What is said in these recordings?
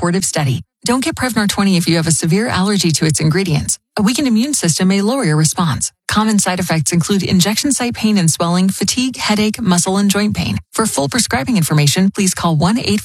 supportive study. Don't get Prevnar 20 if you have a severe allergy to its ingredients. A weakened immune system may lower your response. Common side effects include injection site pain and swelling, fatigue, headache, muscle, and joint pain. For full prescribing information, please call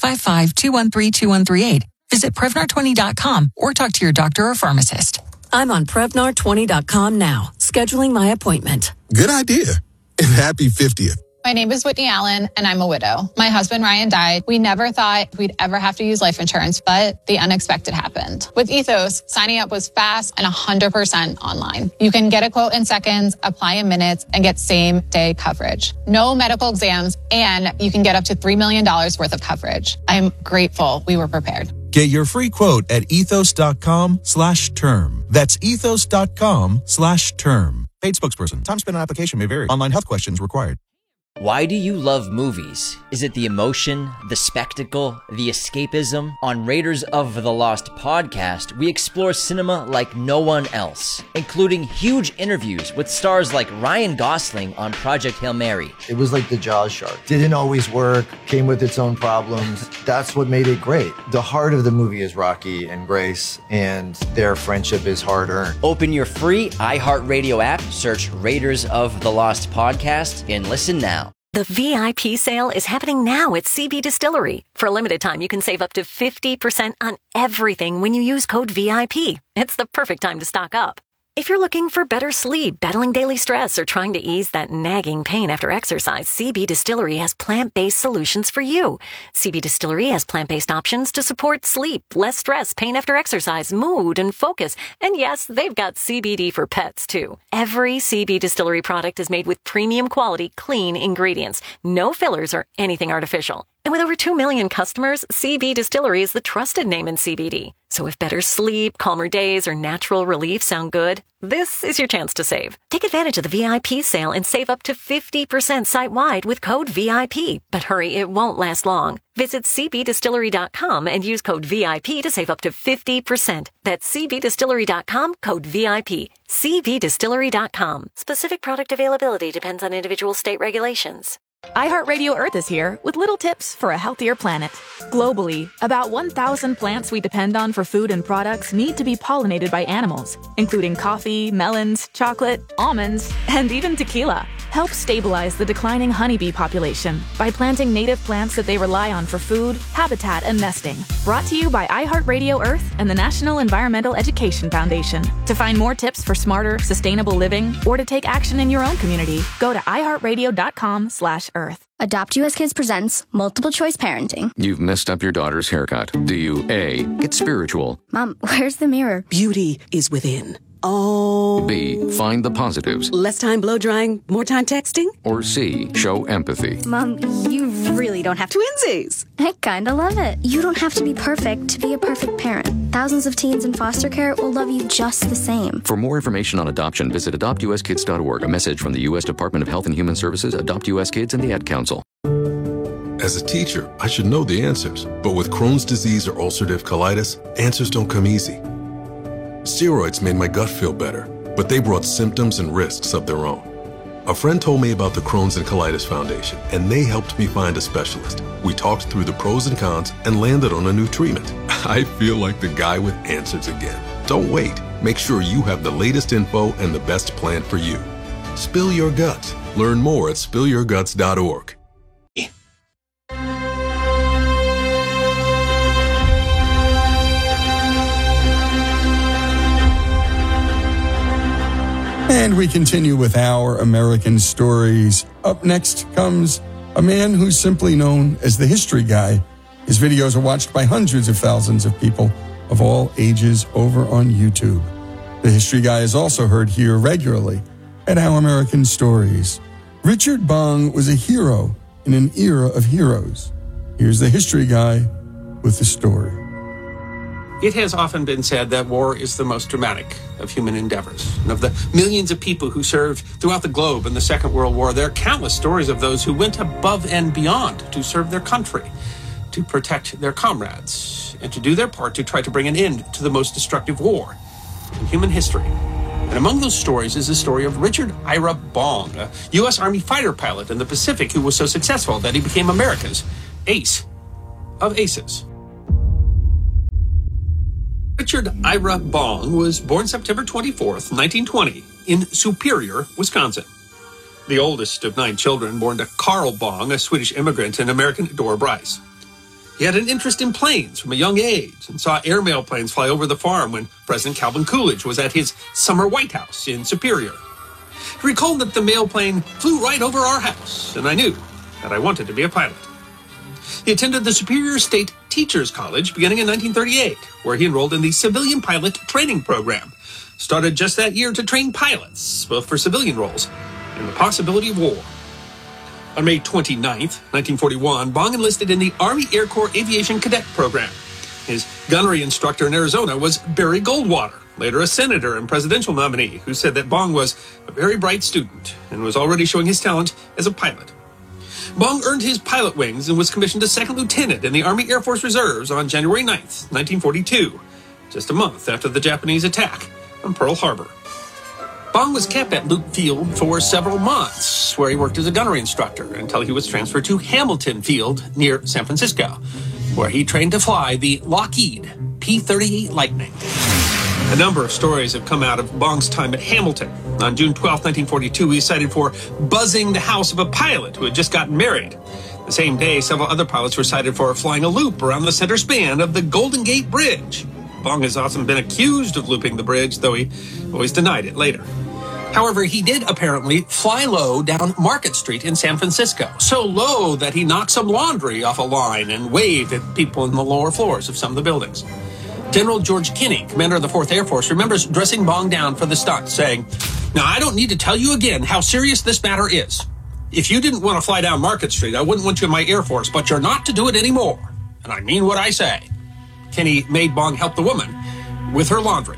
1-855-213-2138. Visit Prevnar20.com or talk to your doctor or pharmacist. I'm on Prevnar20.com now, scheduling my appointment. Good idea. And happy 50th. My name is Whitney Allen, and I'm a widow. My husband, Ryan, died. We never thought we'd ever have to use life insurance, but the unexpected happened. With Ethos, signing up was fast and 100% online. You can get a quote in seconds, apply in minutes, and get same-day coverage. No medical exams, and you can get up to $3 million worth of coverage. I'm grateful we were prepared. Get your free quote at ethos.com/term. That's ethos.com/term. Paid spokesperson. Time spent on application may vary. Online health questions required. Why do you love movies? Is it the emotion, the spectacle, the escapism? On Raiders of the Lost podcast, we explore cinema like no one else, including huge interviews with stars like Ryan Gosling on Project Hail Mary. It was like the Jaws shark. Didn't always work, came with its own problems. That's what made it great. The heart of the movie is Rocky and Grace, and their friendship is hard-earned. Open your free iHeartRadio app, search Raiders of the Lost podcast, and listen now. The VIP sale is happening now at CB Distillery. For a limited time, you can save up to 50% on everything when you use code VIP. It's the perfect time to stock up. If you're looking for better sleep, battling daily stress, or trying to ease that nagging pain after exercise, CB Distillery has plant-based solutions for you. CB Distillery has plant-based options to support sleep, less stress, pain after exercise, mood, and focus. And yes, they've got CBD for pets, too. Every CB Distillery product is made with premium quality, clean ingredients. No fillers or anything artificial. And with over 2 million customers, CB Distillery is the trusted name in CBD. So if better sleep, calmer days, or natural relief sound good, this is your chance to save. Take advantage of the VIP sale and save up to 50% site-wide with code VIP. But hurry, it won't last long. Visit cbdistillery.com and use code VIP to save up to 50%. That's cbdistillery.com, code VIP. cbdistillery.com. Specific product availability depends on individual state regulations. iHeartRadio Earth is here with little tips for a healthier planet. Globally, about 1,000 plants we depend on for food and products need to be pollinated by animals, including coffee, melons, chocolate, almonds, and even tequila. Help stabilize the declining honeybee population by planting native plants that they rely on for food, habitat, and nesting. Brought to you by iHeartRadio Earth and the National Environmental Education Foundation. To find more tips for smarter, sustainable living, or to take action in your own community, go to iHeartRadio.com/Earth. Adopt US Kids presents multiple choice parenting. You've messed up your daughter's haircut. Do you A, get spiritual? Mom, where's the mirror? Beauty is within. Oh. B, find the positives. Less time blow drying, more time texting? Or C, show empathy. Mom, you really don't have to. Twinsies! I kinda love it. You don't have to be perfect to be a perfect parent. Thousands of teens in foster care will love you just the same. For more information on adoption, visit adoptuskids.org. A message from the U.S. Department of Health and Human Services, Adopt U.S. Kids, and the Ad Council. As a teacher, I should know the answers. But with Crohn's disease or ulcerative colitis, answers don't come easy. Steroids made my gut feel better, but they brought symptoms and risks of their own. A friend told me about the Crohn's and Colitis Foundation, and they helped me find a specialist. We talked through the pros and cons and landed on a new treatment. I feel like the guy with answers again. Don't wait. Make sure you have the latest info and the best plan for you. Spill your guts. Learn more at spillyourguts.org. And we continue with our American stories. Up next comes a man who's simply known as the History Guy. His videos are watched by hundreds of thousands of people of all ages over on YouTube. The History Guy is also heard here regularly at Our American Stories. Richard Bong was a hero in an era of heroes. Here's the History Guy with the story. It has often been said that war is the most dramatic of human endeavors. And of the millions of people who served throughout the globe in the Second World War, there are countless stories of those who went above and beyond to serve their country, to protect their comrades, and to do their part to try to bring an end to the most destructive war in human history. And among those stories is the story of Richard Ira Bong, a U.S. Army fighter pilot in the Pacific who was so successful that he became America's ace of aces. Richard Ira Bong was born September 24th, 1920, in Superior, Wisconsin. The oldest of 9 children, born to Carl Bong, a Swedish immigrant, and American Dora Bryce. He had an interest in planes from a young age and saw airmail planes fly over the farm when President Calvin Coolidge was at his summer White House in Superior. He recalled that the mail plane flew right over our house, and I knew that I wanted to be a pilot. He attended the Superior State Teachers College beginning in 1938, where he enrolled in the Civilian Pilot Training Program. Started just that year to train pilots, both for civilian roles and the possibility of war. On May 29th, 1941, Bong enlisted in the Army Air Corps Aviation Cadet Program. His gunnery instructor in Arizona was Barry Goldwater, later a senator and presidential nominee, who said that Bong was a very bright student and was already showing his talent as a pilot. Bong earned his pilot wings and was commissioned as second lieutenant in the Army Air Force Reserves on January 9th, 1942, just a month after the Japanese attack on Pearl Harbor. Bong was kept at Luke Field for several months, where he worked as a gunnery instructor until he was transferred to Hamilton Field near San Francisco, where he trained to fly the Lockheed P-38 Lightning. A number of stories have come out of Bong's time at Hamilton. On June 12, 1942, he was cited for buzzing the house of a pilot who had just gotten married. The same day, several other pilots were cited for flying a loop around the center span of the Golden Gate Bridge. Bong has often been accused of looping the bridge, though he always denied it later. However, he did apparently fly low down Market Street in San Francisco, so low that he knocked some laundry off a line and waved at people in the lower floors of some of the buildings. General George Kinney, commander of the 4th Air Force, remembers dressing Bong down for the stunt, saying, "Now, I don't need to tell you again how serious this matter is. If you didn't want to fly down Market Street, I wouldn't want you in my Air Force, but you're not to do it anymore. And I mean what I say." Kinney made Bong help the woman with her laundry.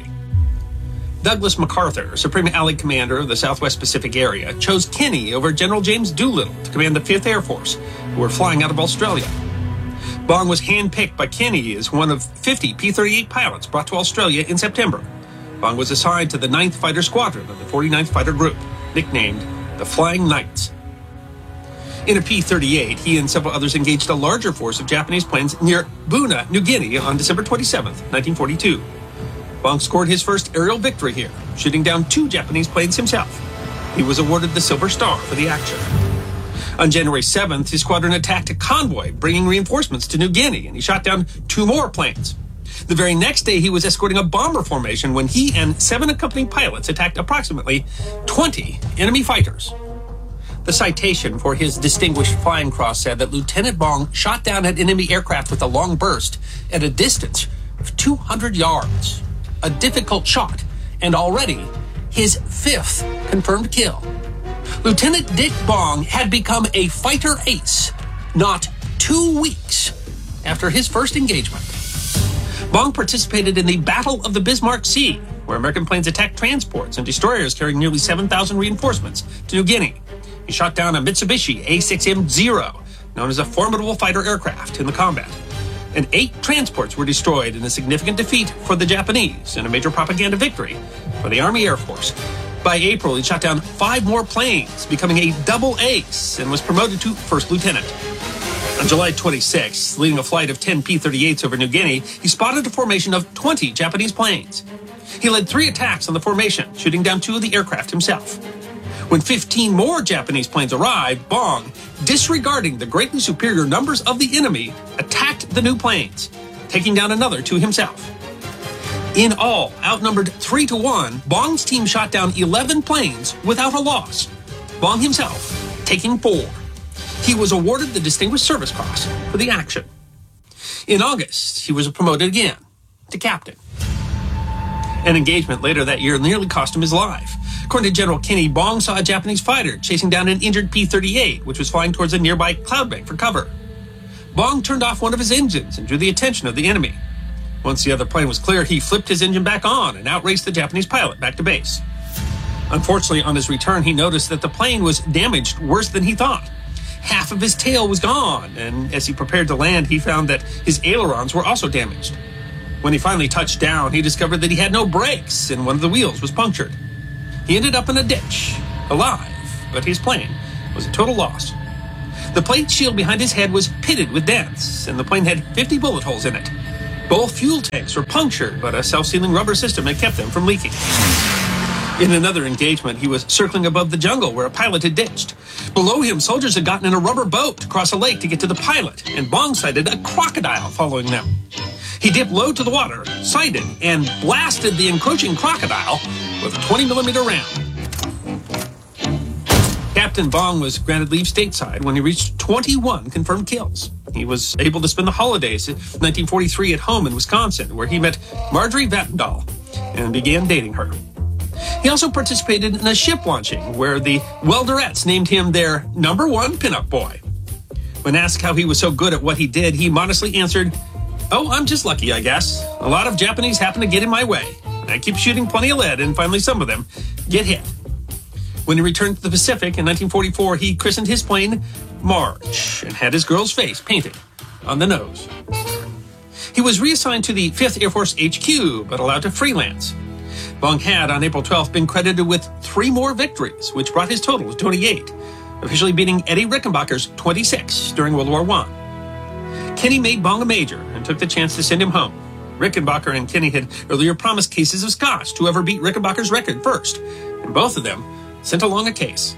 Douglas MacArthur, Supreme Allied Commander of the Southwest Pacific Area, chose Kinney over General James Doolittle to command the 5th Air Force, who were flying out of Australia. Bong was handpicked by Kinney as one of 50 P-38 pilots brought to Australia in September. Bong was assigned to the 9th Fighter Squadron of the 49th Fighter Group, nicknamed the Flying Knights. In a P-38, he and several others engaged a larger force of Japanese planes near Buna, New Guinea on December 27, 1942. Bong scored his first aerial victory here, shooting down 2 Japanese planes himself. He was awarded the Silver Star for the action. On January 7th, his squadron attacked a convoy bringing reinforcements to New Guinea, and he shot down 2 more planes. The very next day, he was escorting a bomber formation when he and 7 accompanying pilots attacked approximately 20 enemy fighters. The citation for his Distinguished Flying Cross said that Lieutenant Bong shot down an enemy aircraft with a long burst at a distance of 200 yards. A difficult shot, and already his 5th confirmed kill. Lieutenant Dick Bong had become a fighter ace not 2 weeks after his first engagement. Bong participated in the Battle of the Bismarck Sea, where American planes attacked transports and destroyers carrying nearly 7,000 reinforcements to New Guinea. He shot down a Mitsubishi A6M-0, known as a formidable fighter aircraft, in the combat. And 8 transports were destroyed in a significant defeat for the Japanese and a major propaganda victory for the Army Air Force. By April, he shot down 5 more planes, becoming a double ace, and was promoted to first lieutenant. On July 26, leading a flight of 10 P-38s over New Guinea, he spotted a formation of 20 Japanese planes. He led 3 attacks on the formation, shooting down 2 of the aircraft himself. When 15 more Japanese planes arrived, Bong, disregarding the greatly superior numbers of the enemy, attacked the new planes, taking down another 2 himself. In all, outnumbered 3-1, Bong's team shot down 11 planes without a loss, Bong himself taking 4. He was awarded the Distinguished Service Cross for the action. In August, he was promoted again to captain. An engagement later that year nearly cost him his life. According to General Kinney, Bong saw a Japanese fighter chasing down an injured P-38, which was flying towards a nearby cloud bank for cover. Bong turned off one of his engines and drew the attention of the enemy. Once the other plane was clear, he flipped his engine back on and outraced the Japanese pilot back to base. Unfortunately, on his return, he noticed that the plane was damaged worse than he thought. Half of his tail was gone, and as he prepared to land, he found that his ailerons were also damaged. When he finally touched down, he discovered that he had no brakes and one of the wheels was punctured. He ended up in a ditch, alive, but his plane was a total loss. The plate shield behind his head was pitted with dents, and the plane had 50 bullet holes in it. Both fuel tanks were punctured, but a self-sealing rubber system had kept them from leaking. In another engagement, he was circling above the jungle where a pilot had ditched. Below him, soldiers had gotten in a rubber boat to cross a lake to get to the pilot, and Bong sighted a crocodile following them. He dipped low to the water, sighted, and blasted the encroaching crocodile with a 20-millimeter round. Captain Bong was granted leave stateside when he reached 21 confirmed kills. He was able to spend the holidays in 1943 at home in Wisconsin, where he met Marjorie Vattendahl and began dating her. He also participated in a ship launching where the Welderettes named him their #1 pinup boy. When asked how he was so good at what he did, he modestly answered, "Oh, I'm just lucky, I guess. A lot of Japanese happen to get in my way. I keep shooting plenty of lead, and finally some of them get hit." When he returned to the Pacific in 1944, he christened his plane Marge and had his girl's face painted on the nose. He was reassigned to the 5th Air Force HQ, but allowed to freelance. Bong had, on April 12th, been credited with 3 more victories, which brought his total to 28, officially beating Eddie Rickenbacker's 26 during World War I. Kinney made Bong a major and took the chance to send him home. Rickenbacker and Kinney had earlier promised cases of scotch to whoever beat Rickenbacker's record first, and both of them sent along a case.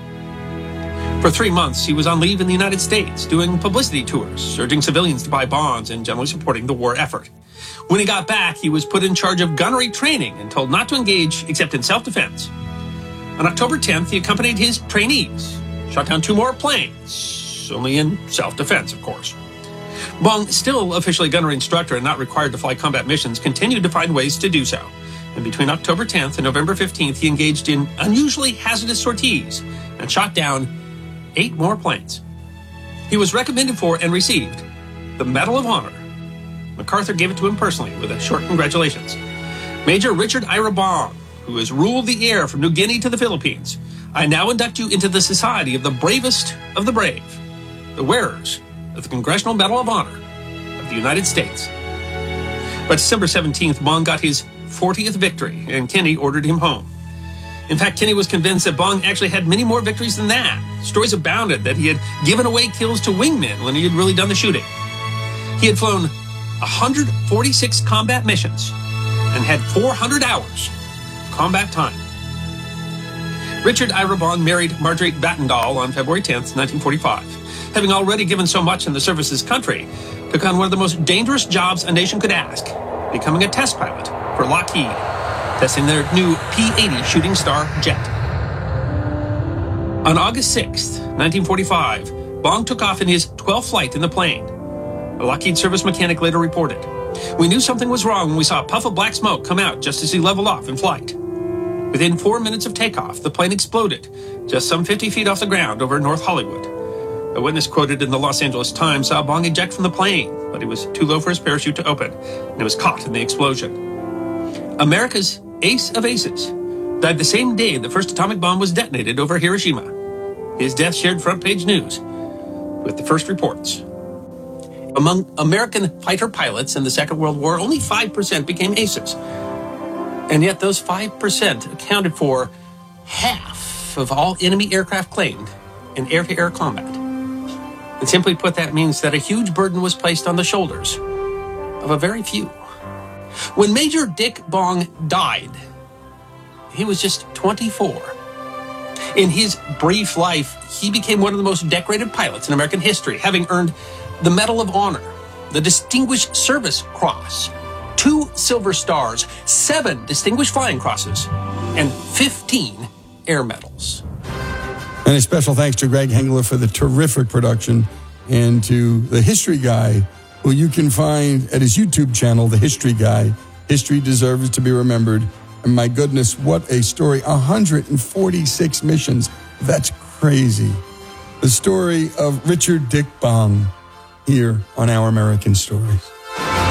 For 3 months, he was on leave in the United States, doing publicity tours, urging civilians to buy bonds and generally supporting the war effort. When he got back, he was put in charge of gunnery training and told not to engage except in self-defense. On October 10th, he accompanied his trainees, shot down 2 more planes, only in self-defense, of course. Bong, still officially gunnery instructor and not required to fly combat missions, continued to find ways to do so. And between October 10th and November 15th, he engaged in unusually hazardous sorties and shot down 8 more planes. He was recommended for and received the Medal of Honor. MacArthur gave it to him personally with a short congratulations. Major Richard Ira Bong, who has ruled the air from New Guinea to the Philippines, I now induct you into the society of the bravest of the brave, the wearers of the Congressional Medal of Honor of the United States. By December 17th, Bong got his 40th victory, and Kinney ordered him home. In fact, Kinney was convinced that Bong actually had many more victories than that. Stories abounded that he had given away kills to wingmen when he had really done the shooting. He had flown 146 combat missions and had 400 hours of combat time. Richard Ira Bong married Marjorie Vattendahl on February 10th, 1945. Having already given so much in the service of his country, took on one of the most dangerous jobs a nation could ask, becoming a test pilot for Lockheed, testing their new P-80 Shooting Star jet. On August 6th, 1945, Bong took off in his 12th flight in the plane. A Lockheed service mechanic later reported, "We knew something was wrong when we saw a puff of black smoke come out just as he leveled off in flight. Within 4 minutes of takeoff, the plane exploded just some 50 feet off the ground over North Hollywood. A witness quoted in the Los Angeles Times saw Bong eject from the plane, but he was too low for his parachute to open, and he was caught in the explosion." America's ace of aces died the same day the first atomic bomb was detonated over Hiroshima. His death shared front-page news with the first reports. Among American fighter pilots in the Second World War, only 5% became aces. And yet those 5% accounted for half of all enemy aircraft claimed in air-to-air combat. And simply put, that means that a huge burden was placed on the shoulders of a very few. When Major Dick Bong died, he was just 24. In his brief life, he became one of the most decorated pilots in American history, having earned the Medal of Honor, the Distinguished Service Cross, 2 Silver Stars, 7 Distinguished Flying Crosses, and 15 Air Medals. And a special thanks to Greg Hengler for the terrific production, and to the History Guy, who you can find at his YouTube channel, The History Guy. History deserves to be remembered. And my goodness, what a story. 146 missions. That's crazy. The story of Richard Dick Bong here on Our American Stories.